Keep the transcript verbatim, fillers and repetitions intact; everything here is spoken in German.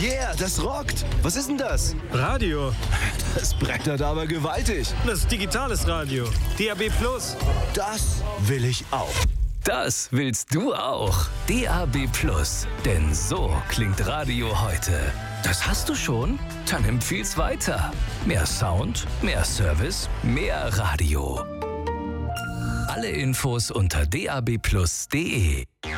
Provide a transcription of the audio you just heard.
Yeah, das rockt. Was ist denn das? Radio. Das brettert aber gewaltig. Das ist digitales Radio. D A B Plus. Das will ich auch. Das willst du auch. D A B Plus. Denn so klingt Radio heute. Das hast du schon? Dann empfiehl's weiter. Mehr Sound, mehr Service, mehr Radio. Alle Infos unter d a b plus punkt d e.